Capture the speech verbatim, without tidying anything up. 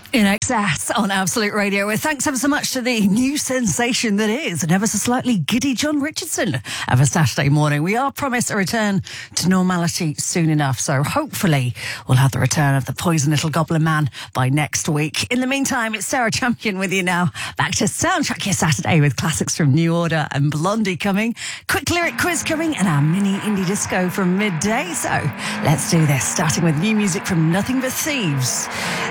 In excess on Absolute Radio, with thanks ever so much to the new sensation that is an ever so slightly giddy John Richardson of a Saturday morning. We are promised a return to normality soon enough, so hopefully we'll have the return of the poison little goblin man by next week. In the meantime, it's Sarah Champion with you now. Back to Soundtrack Your Saturday with classics from New Order and Blondie coming, quick lyric quiz coming, and our mini indie disco from midday. So let's do this, starting with new music from Nothing But Thieves.